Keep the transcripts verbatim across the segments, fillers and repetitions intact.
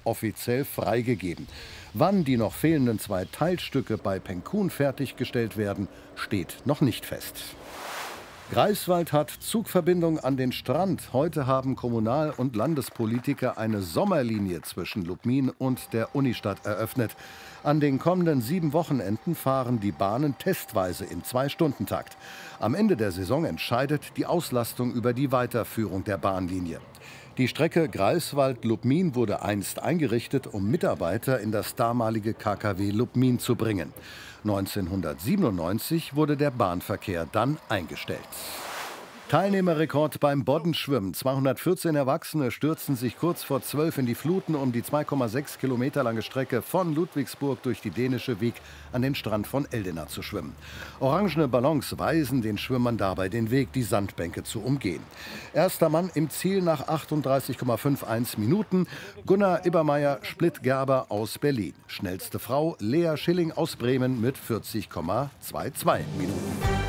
offiziell freigegeben. Wann die noch fehlenden zwei Teilstücke bei Pencun fertiggestellt werden, steht noch nicht fest. Greifswald hat Zugverbindung an den Strand. Heute haben Kommunal- und Landespolitiker eine Sommerlinie zwischen Lubmin und der Unistadt eröffnet. An den kommenden sieben Wochenenden fahren die Bahnen testweise im Zwei-Stunden-Takt. Am Ende der Saison entscheidet die Auslastung über die Weiterführung der Bahnlinie. Die Strecke Greifswald-Lubmin wurde einst eingerichtet, um Mitarbeiter in das damalige K K W Lubmin zu bringen. neunzehnhundertsiebenundneunzig wurde der Bahnverkehr dann eingestellt. Teilnehmerrekord beim Boddenschwimmen. zweihundertvierzehn Erwachsene stürzten sich kurz vor zwölf in die Fluten, um die zwei Komma sechs Kilometer lange Strecke von Ludwigsburg durch die dänische Wiek an den Strand von Eldena zu schwimmen. Orangene Ballons weisen den Schwimmern dabei den Weg, die Sandbänke zu umgehen. Erster Mann im Ziel nach achtunddreißig Komma einundfünfzig Minuten. Gunnar Ibbermeier Splitt-Gerber aus Berlin. Schnellste Frau Lea Schilling aus Bremen mit vierzig Komma zweiundzwanzig Minuten.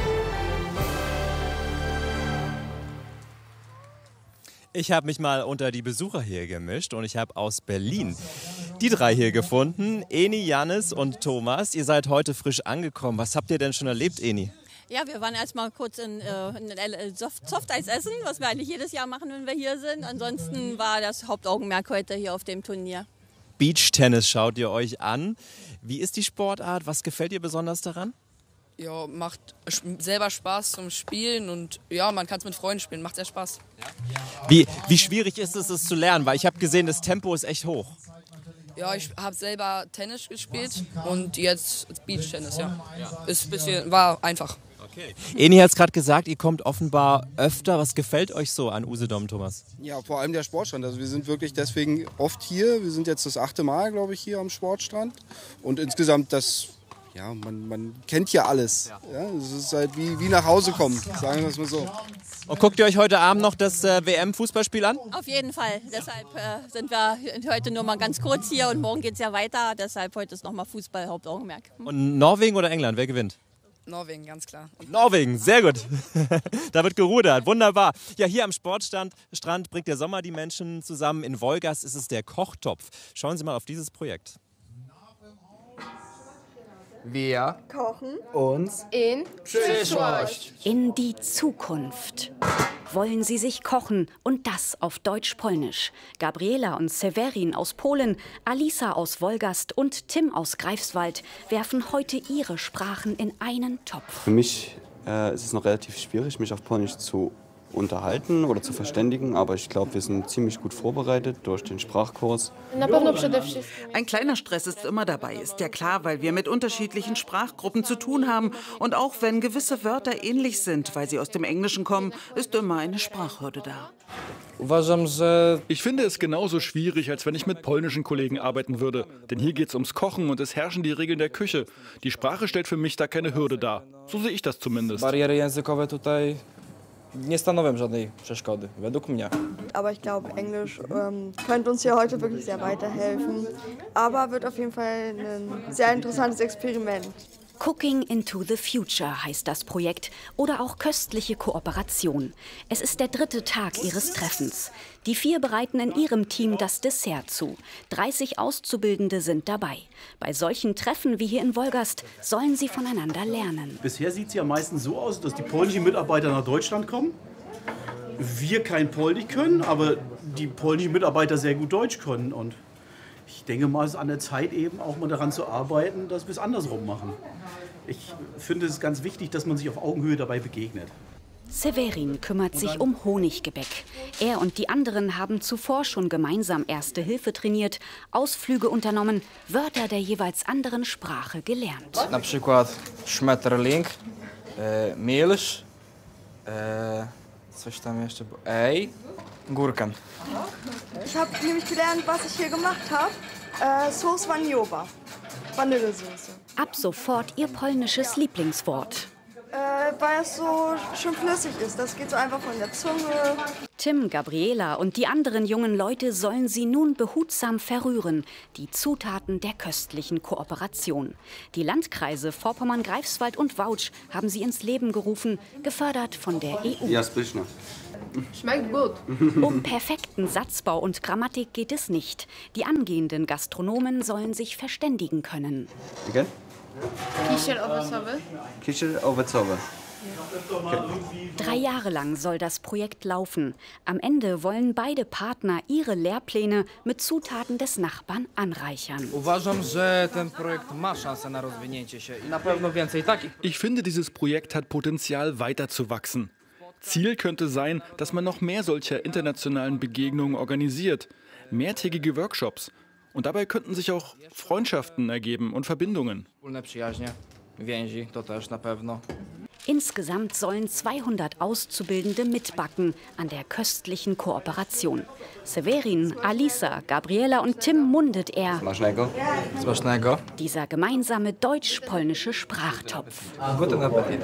Ich habe mich mal unter die Besucher hier gemischt und ich habe aus Berlin die drei hier gefunden. Eni, Jannis und Thomas. Ihr seid heute frisch angekommen. Was habt ihr denn schon erlebt, Eni? Ja, wir waren erstmal kurz in, äh, in Soft Softeis essen, was wir eigentlich jedes Jahr machen, wenn wir hier sind. Ansonsten war das Hauptaugenmerk heute hier auf dem Turnier. Beachtennis schaut ihr euch an. Wie ist die Sportart? Was gefällt dir besonders daran? Ja, macht selber Spaß zum Spielen und ja, man kann es mit Freunden spielen, macht sehr Spaß. Wie, wie schwierig ist es, es zu lernen? Weil ich habe gesehen, das Tempo ist echt hoch. Ja, ich habe selber Tennis gespielt und jetzt Beachtennis, ja. Ist ein bisschen, war einfach. Okay. Eni hat es gerade gesagt, ihr kommt offenbar öfter. Was gefällt euch so an Usedom, Thomas? Ja, vor allem der Sportstrand. Also wir sind wirklich deswegen oft hier. Wir sind jetzt das achte Mal, glaube ich, hier am Sportstrand. Und insgesamt das... Ja, man, man kennt ja alles. Ja, es ist halt wie, wie nach Hause kommen, sagen wir es mal so. Und guckt ihr euch heute Abend noch das äh, W M-Fußballspiel an? Auf jeden Fall. Deshalb äh, sind wir heute nur mal ganz kurz hier und morgen geht es ja weiter. Deshalb heute ist nochmal Fußball Hauptaugenmerk. Hm? Und Norwegen oder England, wer gewinnt? Norwegen, ganz klar. Und Norwegen, sehr gut. Da wird gerudert, wunderbar. Ja, hier am Sportstrand Strand bringt der Sommer die Menschen zusammen. In Wolgast ist es der Kochtopf. Schauen Sie mal auf dieses Projekt. Wir kochen uns in Przyszłość. In die Zukunft. Wollen sie sich kochen und das auf Deutsch-Polnisch. Gabriela und Severin aus Polen, Alisa aus Wolgast und Tim aus Greifswald werfen heute ihre Sprachen in einen Topf. Für mich äh, ist es noch relativ schwierig, mich auf Polnisch zu unterhalten oder zu verständigen, aber ich glaube, wir sind ziemlich gut vorbereitet durch den Sprachkurs. Ein kleiner Stress ist immer dabei, ist ja klar, weil wir mit unterschiedlichen Sprachgruppen zu tun haben. Und auch wenn gewisse Wörter ähnlich sind, weil sie aus dem Englischen kommen, ist immer eine Sprachhürde da. Ich finde es genauso schwierig, als wenn ich mit polnischen Kollegen arbeiten würde. Denn hier geht es ums Kochen und es herrschen die Regeln der Küche. Die Sprache stellt für mich da keine Hürde dar. So sehe ich das zumindest. Nie stanowią żadnej przeszkody, według mnie. Aber ich glaube, Englisch ähm, könnte uns hier heute wirklich sehr weiterhelfen. Aber wird auf jeden Fall ein sehr interessantes Experiment. Cooking into the Future heißt das Projekt oder auch köstliche Kooperation. Es ist der dritte Tag ihres Treffens. Die vier bereiten in ihrem Team das Dessert zu. dreißig Auszubildende sind dabei. Bei solchen Treffen wie hier in Wolgast sollen sie voneinander lernen. Bisher sieht es ja meistens so aus, dass die polnischen Mitarbeiter nach Deutschland kommen. Wir kein Polnisch können, aber die polnischen Mitarbeiter sehr gut Deutsch können. Und ich denke mal, es ist an der Zeit eben auch mal daran zu arbeiten, dass wir es andersrum machen. Ich finde es ganz wichtig, dass man sich auf Augenhöhe dabei begegnet. Severin kümmert sich um Honiggebäck. Er und die anderen haben zuvor schon gemeinsam Erste Hilfe trainiert, Ausflüge unternommen, Wörter der jeweils anderen Sprache gelernt. Na przykład Schmetterling, e, Milch, e, coś tam jeszcze, ej, Gurken. Ich habe nämlich gelernt, was ich hier gemacht habe. Äh, Sauce Vanilloba, Vanillesoße. Ab sofort ihr polnisches Lieblingswort. Äh, weil es so schön flüssig ist. Das geht so einfach von der Zunge. Tim, Gabriela und die anderen jungen Leute sollen sie nun behutsam verrühren, die Zutaten der köstlichen Kooperation. Die Landkreise Vorpommern, Greifswald und Vautsch haben sie ins Leben gerufen, gefördert von der E U. Ja, Spischner. Schmeckt gut. Um perfekten Satzbau und Grammatik geht es nicht. Die angehenden Gastronomen sollen sich verständigen können. Okay? Kisiel owocowy. Kisiel owocowy. Okay. Drei Jahre lang soll das Projekt laufen. Am Ende wollen beide Partner ihre Lehrpläne mit Zutaten des Nachbarn anreichern. Ich finde, dieses Projekt hat Potenzial, weiterzuwachsen. Ziel könnte sein, dass man noch mehr solcher internationalen Begegnungen organisiert, mehrtägige Workshops. Und dabei könnten sich auch Freundschaften ergeben und Verbindungen. Insgesamt sollen zweihundert Auszubildende mitbacken an der köstlichen Kooperation. Severin, Alisa, Gabriela und Tim mundet er. Smacznego. Smacznego. Dieser gemeinsame deutsch-polnische Sprachtopf. Guten Appetit.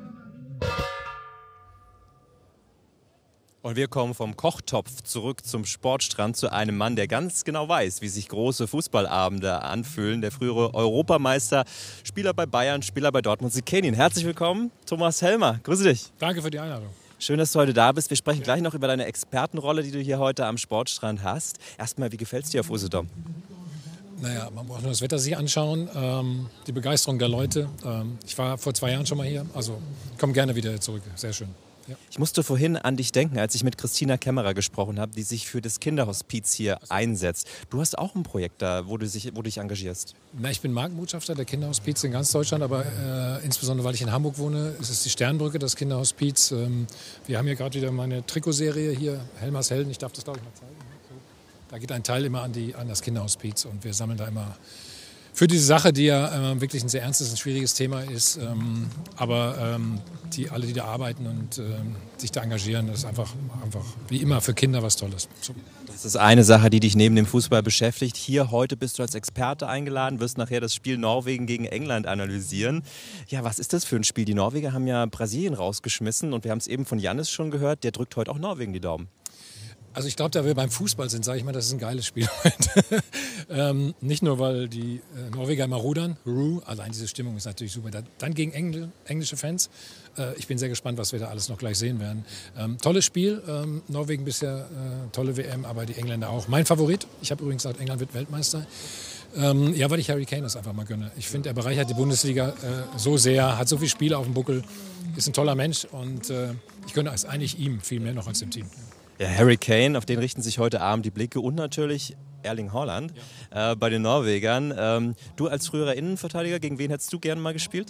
Und wir kommen vom Kochtopf zurück zum Sportstrand zu einem Mann, der ganz genau weiß, wie sich große Fußballabende anfühlen. Der frühere Europameister, Spieler bei Bayern, Spieler bei Dortmund. Sie kennen ihn. Herzlich willkommen, Thomas Helmer. Grüße dich. Danke für die Einladung. Schön, dass du heute da bist. Wir sprechen gleich noch über deine Expertenrolle, die du hier heute am Sportstrand hast. Erstmal, wie gefällt es dir auf Usedom? Naja, man braucht nur das Wetter sich anschauen, ähm, die Begeisterung der Leute. Ähm, ich war vor zwei Jahren schon mal hier, also komm gerne wieder zurück. Sehr schön. Ja. Ich musste vorhin an dich denken, als ich mit Christina Kämmerer gesprochen habe, die sich für das Kinderhospiz hier einsetzt. Du hast auch ein Projekt da, wo du, sich, wo du dich engagierst. Na, ich bin Markenbotschafter der Kinderhospiz in ganz Deutschland, aber äh, insbesondere, weil ich in Hamburg wohne, ist es die Sternbrücke, das Kinderhospiz. Ähm, wir haben hier gerade wieder meine Trikotserie hier, Helmers Helden, ich darf das glaube ich mal zeigen. Da geht ein Teil immer an, die, an das Kinderhospiz und wir sammeln da immer für diese Sache, die ja äh, wirklich ein sehr ernstes und schwieriges Thema ist. Ähm, aber ähm, die, alle, die da arbeiten und ähm, sich da engagieren, das ist einfach, einfach wie immer für Kinder was Tolles. So. Das ist eine Sache, die dich neben dem Fußball beschäftigt. Hier heute bist du als Experte eingeladen, wirst nachher das Spiel Norwegen gegen England analysieren. Ja, was ist das für ein Spiel? Die Norweger haben ja Brasilien rausgeschmissen und wir haben es eben von Jannis schon gehört, der drückt heute auch Norwegen die Daumen. Also ich glaube, da wir beim Fußball sind, sage ich mal, das ist ein geiles Spiel. ähm, nicht nur, weil die äh, Norweger immer rudern, Ru, allein diese Stimmung ist natürlich super. Da, dann gegen Engl englische Fans. Äh, ich bin sehr gespannt, was wir da alles noch gleich sehen werden. Ähm, tolles Spiel, ähm, Norwegen bisher äh, tolle W M, aber die Engländer auch. Mein Favorit, ich habe übrigens gesagt, England wird Weltmeister. Ähm, ja, weil ich Harry Kane das einfach mal gönne. Ich finde, er bereichert die Bundesliga äh, so sehr, hat so viele Spiele auf dem Buckel, ist ein toller Mensch und äh, ich gönne es eigentlich ihm viel mehr noch als dem Team. Ja, Harry Kane, auf den richten sich heute Abend die Blicke und natürlich Erling Haaland ja. äh, bei den Norwegern. Ähm, du als früherer Innenverteidiger, gegen wen hättest du gerne mal gespielt?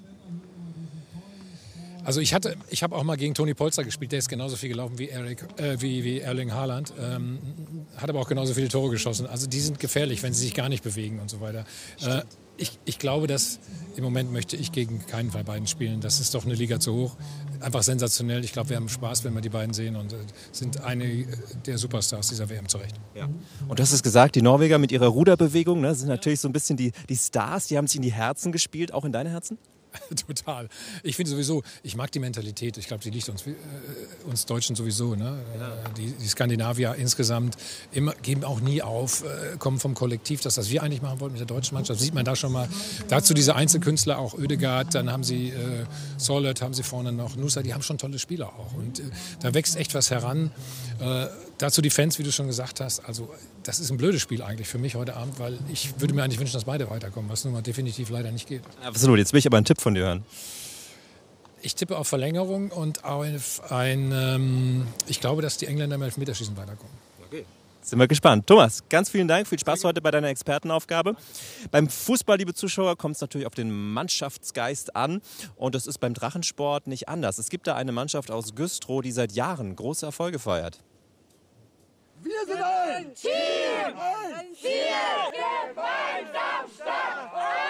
Also ich hatte, ich habe auch mal gegen Toni Polster gespielt, der ist genauso viel gelaufen wie, Eric, äh, wie, wie Erling Haaland, ähm, hat aber auch genauso viele Tore geschossen. Also die sind gefährlich, wenn sie sich gar nicht bewegen und so weiter. Äh, ich, ich glaube, dass im Moment möchte ich gegen keinen von beiden spielen. Das ist doch eine Liga zu hoch. Einfach sensationell. Ich glaube, wir haben Spaß, wenn wir die beiden sehen und äh, sind eine der Superstars dieser W M zurecht. Ja. Und du hast es gesagt, die Norweger mit ihrer Ruderbewegung, ne, sind natürlich so ein bisschen die, die Stars, die haben sich in die Herzen gespielt, auch in deine Herzen? Total. Ich finde sowieso, ich mag die Mentalität. Ich glaube, die liegt uns, äh, uns Deutschen sowieso. Ne? Ja. Die, die Skandinavier insgesamt immer, geben auch nie auf, äh, kommen vom Kollektiv. Das, was wir eigentlich machen wollten mit der deutschen Mannschaft, sieht man da schon mal. Dazu diese Einzelkünstler, auch Ødegaard, dann haben sie äh, Sollet, haben sie vorne noch Nusa, die haben schon tolle Spieler auch. Und äh, da wächst echt was heran. Äh, dazu die Fans, wie du schon gesagt hast. Also das ist ein blödes Spiel eigentlich für mich heute Abend, weil ich würde mir eigentlich wünschen, dass beide weiterkommen, was nun mal definitiv leider nicht geht. Absolut, jetzt will ich aber einen Tipp von dir hören. Ich tippe auf Verlängerung und auf ein, ähm, ich glaube, dass die Engländer im Elfmeterschießen weiterkommen. Okay. Sind wir gespannt. Thomas, ganz vielen Dank, viel Spaß heute bei deiner Expertenaufgabe. Beim Fußball, liebe Zuschauer, kommt es natürlich auf den Mannschaftsgeist an und das ist beim Drachensport nicht anders. Es gibt da eine Mannschaft aus Güstrow, die seit Jahren große Erfolge feiert. Wir sind ein Team! Ein Ziel! Gemeinsam stark!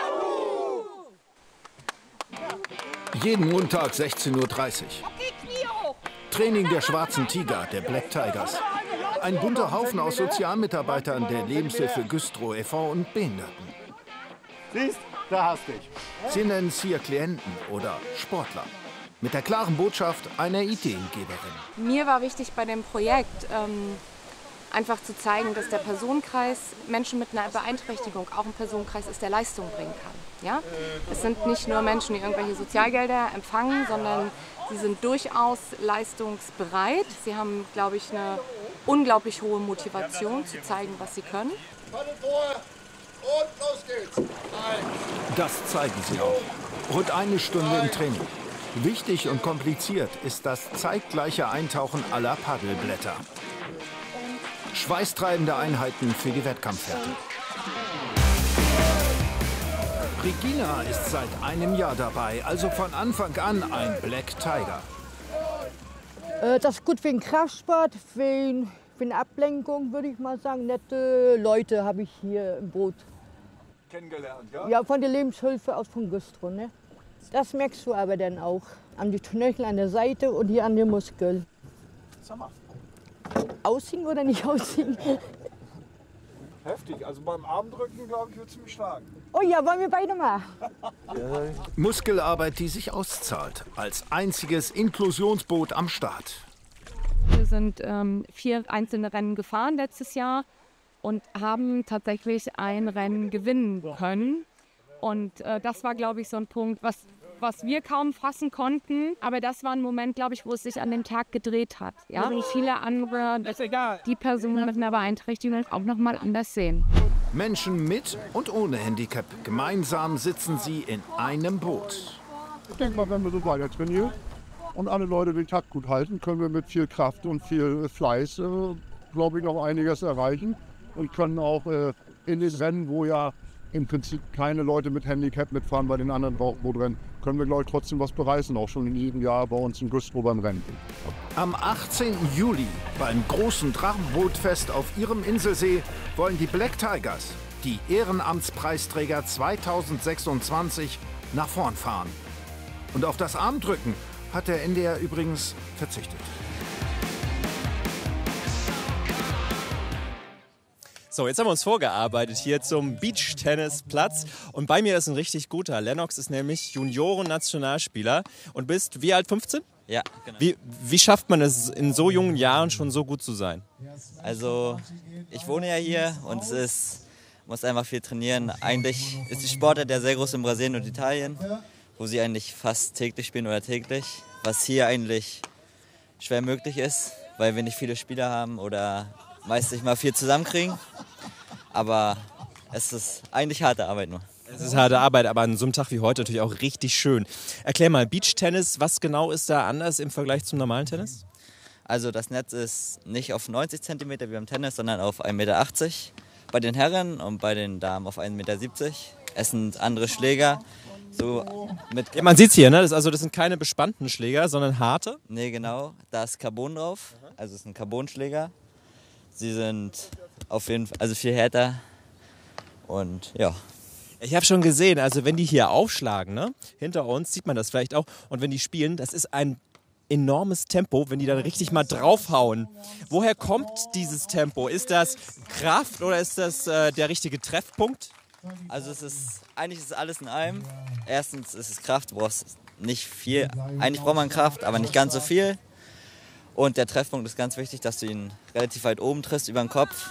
Jeden Montag sechzehn Uhr dreißig. Training der Schwarzen Tiger, der Black Tigers. Ein bunter Haufen aus Sozialmitarbeitern der Lebenshilfe Güstrow e V und Behinderten. Siehst, da hast dich. Sie nennen es hier Klienten oder Sportler. Mit der klaren Botschaft einer Ideengeberin. Mir war wichtig bei dem Projekt, ähm, einfach zu zeigen, dass der Personenkreis Menschen mit einer Beeinträchtigung auch ein Personenkreis ist, der Leistung bringen kann. Ja? Es sind nicht nur Menschen, die irgendwelche Sozialgelder empfangen, sondern sie sind durchaus leistungsbereit. Sie haben, glaube ich, eine unglaublich hohe Motivation zu zeigen, was sie können. Und los geht's. Das zeigen sie auch. Rund eine Stunde im Training. Wichtig und kompliziert ist das zeitgleiche Eintauchen aller Paddelblätter. Schweißtreibende Einheiten für die Wettkampfhärte. Regina ist seit einem Jahr dabei, also von Anfang an ein Black Tiger. Das ist gut für den Kraftsport, für, für eine Ablenkung, würde ich mal sagen. Nette Leute habe ich hier im Boot. Kennengelernt, ja? Ja, von der Lebenshilfe aus von Güstrow, ne? Das merkst du aber dann auch. An die Knöchel an der Seite und hier an den Muskel. Sag mal. Ausziehen oder nicht ausziehen? Heftig, also beim Armdrücken, glaube ich, wird es mich schlagen. Oh ja, wollen wir beide mal? Muskelarbeit, die sich auszahlt. Als einziges Inklusionsboot am Start. Wir sind ähm, vier einzelne Rennen gefahren letztes Jahr und haben tatsächlich ein Rennen gewinnen können. Und äh, das war, glaube ich, so ein Punkt, was, was wir kaum fassen konnten. Aber das war ein Moment, glaube ich, wo es sich an dem Tag gedreht hat. Ja? Und viele andere, die Personen mit einer Beeinträchtigung auch noch mal anders sehen. Menschen mit und ohne Handicap. Gemeinsam sitzen sie in einem Boot. Ich denke mal, wenn wir so weiter trainieren und alle Leute den Takt gut halten, können wir mit viel Kraft und viel Fleiß, äh, glaube ich, noch einiges erreichen. Und können auch äh, in den Rennen, wo ja im Prinzip keine Leute mit Handicap mitfahren bei den anderen Bootrennen, können wir, glaube ich, trotzdem was bereisen, auch schon in jedem Jahr bei uns in Güstrow beim Rennen. Am achtzehnten Juli beim großen Drachenbootfest auf ihrem Inselsee wollen die Black Tigers, die Ehrenamtspreisträger zweitausendsechsundzwanzig, nach vorn fahren. Und auf das Armdrücken hat der N D R übrigens verzichtet. So, jetzt haben wir uns vorgearbeitet hier zum Beachtennisplatz und bei mir ist ein richtig guter. Lennox ist nämlich Junioren-Nationalspieler und bist wie alt, fünfzehn? Ja, genau. Wie, wie schafft man es in so jungen Jahren schon so gut zu sein? Also ich wohne ja hier und es ist, muss einfach viel trainieren. Eigentlich ist die Sportart ja sehr groß in Brasilien und Italien, wo sie eigentlich fast täglich spielen oder täglich, was hier eigentlich schwer möglich ist, weil wir nicht viele Spieler haben oder meist nicht mal viel zusammenkriegen, aber es ist eigentlich harte Arbeit nur. Es ist harte Arbeit, aber an so einem Tag wie heute natürlich auch richtig schön. Erklär mal, Beachtennis, was genau ist da anders im Vergleich zum normalen Tennis? Also das Netz ist nicht auf neunzig Zentimeter wie beim Tennis, sondern auf ein Meter achtzig bei den Herren und bei den Damen auf ein Meter siebzig. Es sind andere Schläger. So mit ja, man sieht es hier, ne? Das, also das sind keine bespannten Schläger, sondern harte? Nee, genau. Da ist Carbon drauf, also es ist ein Carbonschläger. Sie sind auf jeden Fall also viel härter und ja. Ich habe schon gesehen, also wenn die hier aufschlagen, ne, hinter uns sieht man das vielleicht auch und wenn die spielen, das ist ein enormes Tempo, wenn die dann richtig mal draufhauen. Woher kommt dieses Tempo? Ist das Kraft oder ist das äh, der richtige Treffpunkt? Also es ist eigentlich ist alles in einem. Erstens ist es Kraft, du brauchst nicht viel. Eigentlich braucht man Kraft, aber nicht ganz so viel. Und der Treffpunkt ist ganz wichtig, dass du ihn relativ weit oben triffst über den Kopf.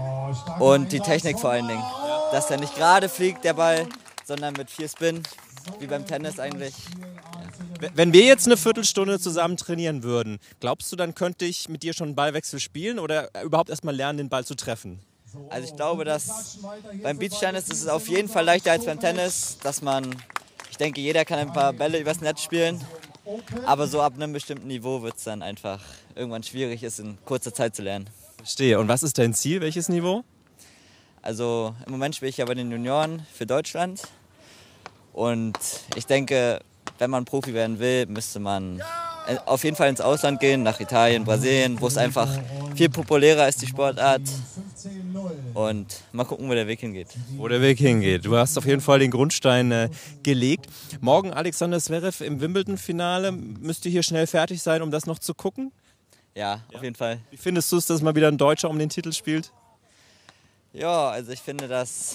Und die Technik vor allen Dingen. Dass der nicht gerade fliegt, der Ball, sondern mit viel Spin, wie beim Tennis eigentlich. Ja. Wenn wir jetzt eine Viertelstunde zusammen trainieren würden, glaubst du, dann könnte ich mit dir schon einen Ballwechsel spielen oder überhaupt erst mal lernen, den Ball zu treffen? Also ich glaube, dass beim Beachtennis ist es auf jeden Fall leichter als beim Tennis, dass man, ich denke, jeder kann ein paar Bälle übers Netz spielen. Aber so ab einem bestimmten Niveau wird es dann einfach irgendwann schwierig, es in kurzer Zeit zu lernen. Verstehe. Und was ist dein Ziel? Welches Niveau? Also im Moment spiele ich ja bei den Junioren für Deutschland. Und ich denke, wenn man Profi werden will, müsste man auf jeden Fall ins Ausland gehen, nach Italien, Brasilien, wo es einfach viel populärer ist, die Sportart. Und mal gucken, wo der Weg hingeht. Wo der Weg hingeht. Du hast auf jeden Fall den Grundstein äh, gelegt. Morgen Alexander Zverev im Wimbledon-Finale. Müsst ihr hier schnell fertig sein, um das noch zu gucken? Ja, ja, auf jeden Fall. Wie findest du es, dass mal wieder ein Deutscher um den Titel spielt? Ja, also ich finde das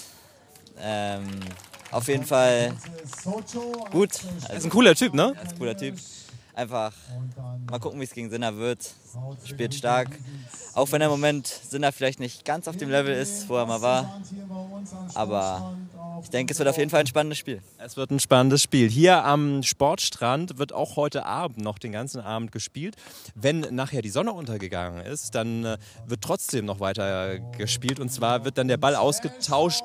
ähm, auf jeden Fall gut. Also, er ist ein cooler Typ, ne? Er ist ein cooler Typ. einfach mal gucken, wie es gegen Sinner wird. Spielt stark. Auch wenn er im Moment Sinner vielleicht nicht ganz auf dem Level ist, wo er mal war. Aber ich denke, es wird auf jeden Fall ein spannendes Spiel. Es wird ein spannendes Spiel. Hier am Sportstrand wird auch heute Abend noch den ganzen Abend gespielt. Wenn nachher die Sonne untergegangen ist, dann wird trotzdem noch weiter gespielt. Und zwar wird dann der Ball ausgetauscht